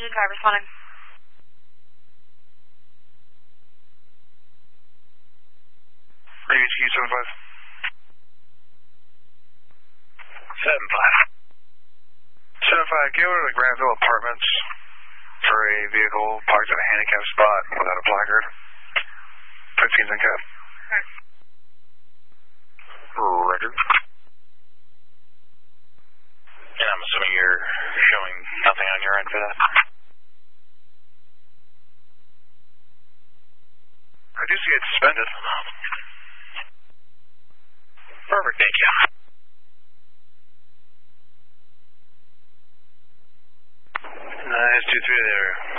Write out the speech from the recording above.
5 responding. HQ 75. 75, get over to the Granville Apartments for a vehicle parked at a handicap spot without a placard. 15's in cab. Roger. And I'm assuming you're showing nothing on your end for that? I do see it suspended. Perfect, thank you. Nice, 2-3 there.